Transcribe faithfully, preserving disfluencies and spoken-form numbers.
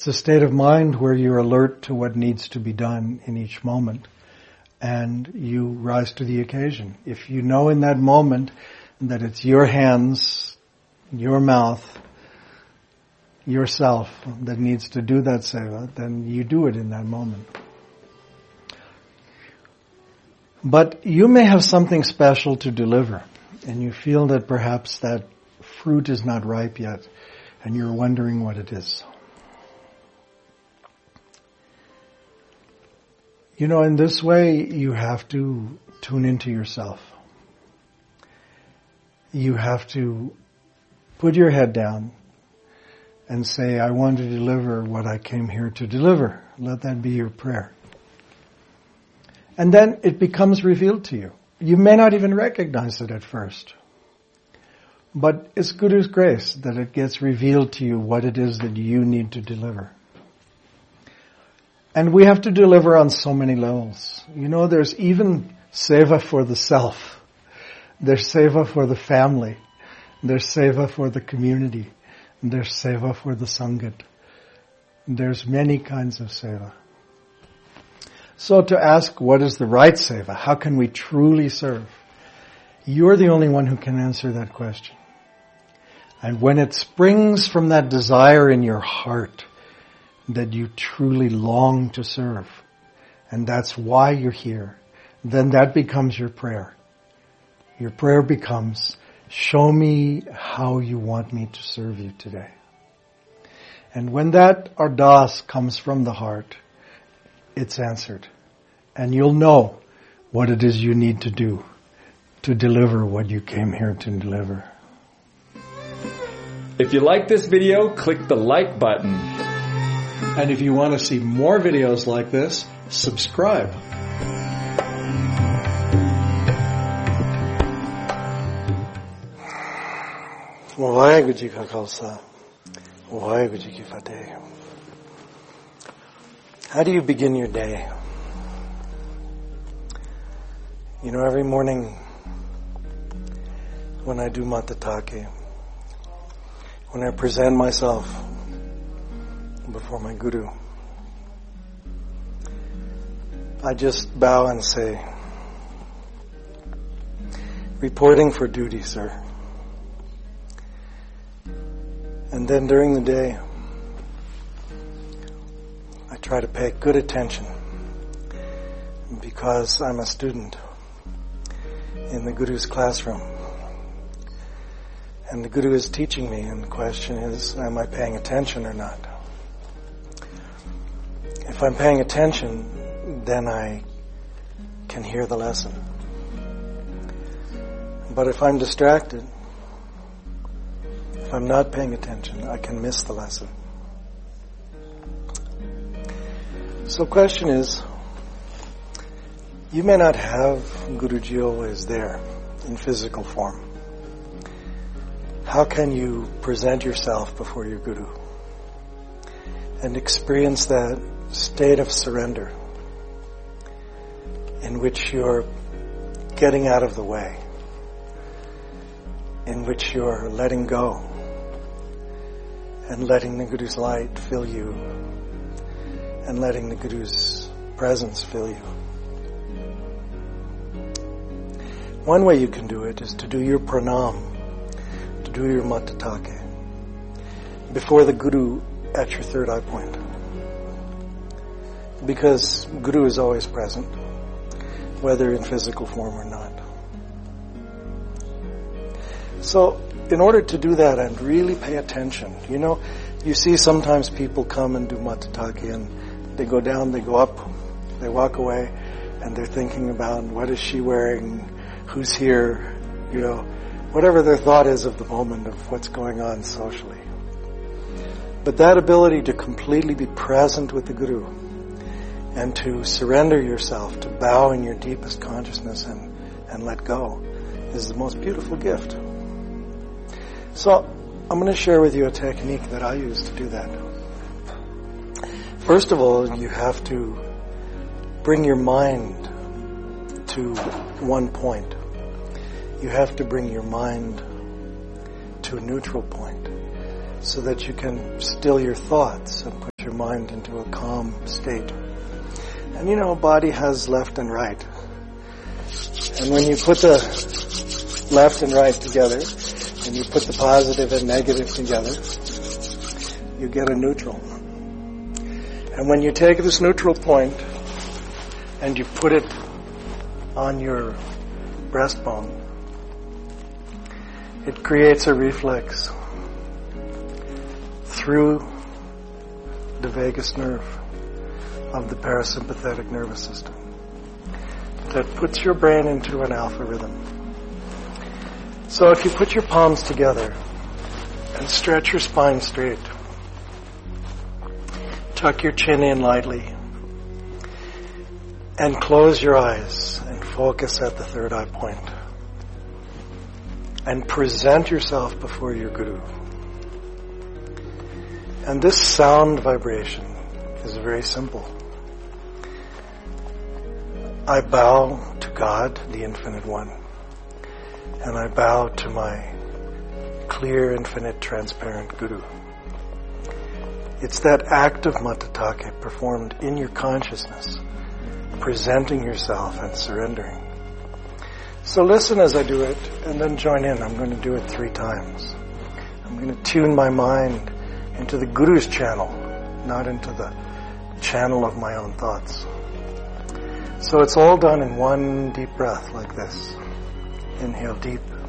It's a state of mind where you're alert to what needs to be done in each moment, and you rise to the occasion. If you know in that moment that it's your hands, your mouth, yourself that needs to do that seva, then you do it in that moment. But you may have something special to deliver, and you feel that perhaps that fruit is not ripe yet, and you're wondering what it is. You know, in this way, you have to tune into yourself. You have to put your head down and say, I want to deliver what I came here to deliver. Let that be your prayer. And then it becomes revealed to you. You may not even recognize it at first. But it's Guru's grace that it gets revealed to you what it is that you need to deliver. And we have to deliver on so many levels. You know, there's even seva for the self. There's seva for the family. There's seva for the community. There's seva for the sangat. There's many kinds of seva. So to ask what is the right seva, how can we truly serve? You're the only one who can answer that question. And when it springs from that desire in your heart that you truly long to serve, and that's why you're here, then that becomes your prayer. Your prayer becomes, show me how you want me to serve you today. And when that ardas comes from the heart, it's answered. And you'll know what it is you need to do to deliver what you came here to deliver. If you like this video, click the like button. And if you want to see more videos like this, subscribe. Vaheguru Ji Ka Khalsa, Vaheguru Ji Ki Fateh. How do you begin your day? You know, every morning when I do Matatake, when I present myself before my Guru, I just bow and say, reporting for duty, sir. And then during the day, I try to pay good attention because I'm a student in the Guru's classroom. And the Guru is teaching me, and the question is, am I paying attention or not? If I'm paying attention, then I can hear the lesson. But if I'm distracted, if I'm not paying attention, I can miss the lesson. So the question is, you may not have Guruji always there in physical form. How can you present yourself before your Guru and experience that state of surrender in which you're getting out of the way, in which you're letting go and letting the Guru's light fill you and letting the Guru's presence fill you? One way you can do it is to do your pranam, to do your matatake before the Guru at your third eye point. Because Guru is always present, whether in physical form or not. So, in order to do that and really pay attention, you know, you see sometimes people come and do matatake and they go down, they go up, they walk away, and they're thinking about what is she wearing, who's here, you know, whatever their thought is of the moment of what's going on socially. But that ability to completely be present with the Guru and to surrender yourself, to bow in your deepest consciousness and, and let go is the most beautiful gift. So I'm going to share with you a technique that I use to do that. First of all, you have to bring your mind to one point. You have to bring your mind to a neutral point so that you can still your thoughts and put your mind into a calm state. And you know, body has left and right. And when you put the left and right together, and you put the positive and negative together, you get a neutral. And when you take this neutral point and you put it on your breastbone, it creates a reflex through the vagus nerve of the parasympathetic nervous system that puts your brain into an alpha rhythm. So if you put your palms together and stretch your spine straight, tuck your chin in lightly, and close your eyes and focus at the third eye point, and present yourself before your Guru. And this sound vibration is very simple. I bow to God, the Infinite One, and I bow to my clear, infinite, transparent Guru. It's that act of Matatake performed in your consciousness, presenting yourself and surrendering. So listen as I do it, and then join in. I'm going to do it three times. I'm going to tune my mind into the Guru's channel, not into the channel of my own thoughts. So it's all done in one deep breath like this. Inhale deep.